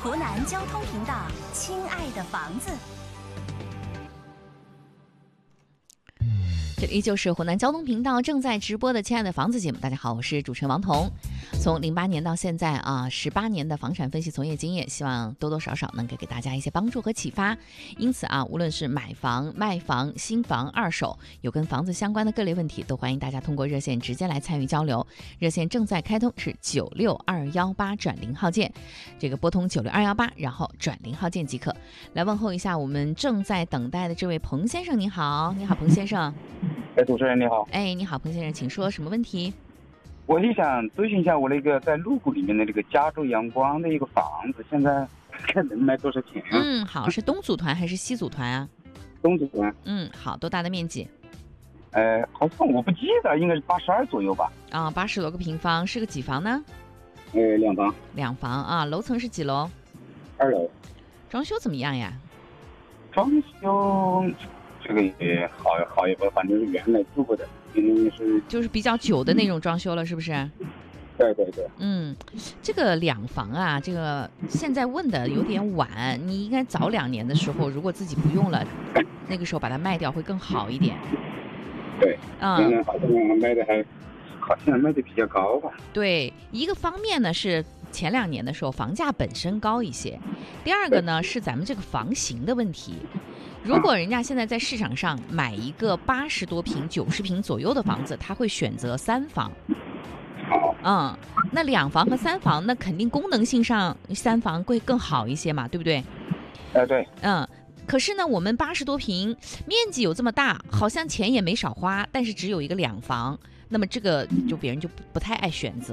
湖南交通频道，亲爱的房子。 这里依旧是湖南交通频道正在直播的《亲爱的房子》节目。大家好，我是主持人王彤。从08年到现在18年的房产分析从业经验，希望多多少少能给大家一些帮助和启发。因此无论是买房、卖房、新房、二手，有跟房子相关的各类问题，都欢迎大家通过热线直接来参与交流。热线正在开通，是96218转0号键，这个拨通96218，然后转0号键即可。来问候一下我们正在等待的这位彭先生，你好，你好，彭先生。 主持人你好。 你好，彭先生，请说什么问题？ 我就想咨询一下我那个在麓湖里面的那个嘉州阳光的一个房子，现在看能卖多少钱啊？ 好，是东组团还是西组团啊？ 东组团。 好，多大的面积？ 好像我不记得，应该是82左右吧。 80多个平方，是个几房呢 ？2房。 2房啊，楼层是几楼 ？2楼。 装修怎么样呀？ 装修这个也好也不，反正是原来住过的， 就是比较久的那种装修了，是不是？ 对。 这个2房啊，这个现在问的有点晚，你应该早2年的时候，如果自己不用了，那个时候把它卖掉会更好一点。 对，现在好像卖的比较高吧。 对，一个方面呢是前2年的时候房价本身高一些，第二个呢是咱们这个房型的问题。如果人家现在在市场上买一个80多平、90平左右的房子，他会选择3房。那2房和3房，那肯定功能性上3房会更好一些嘛，对不对？ 对。 可是呢，我们80多平，面积有这么大，好像钱也没少花，但是只有一个2房，那么这个就别人就不太爱选择。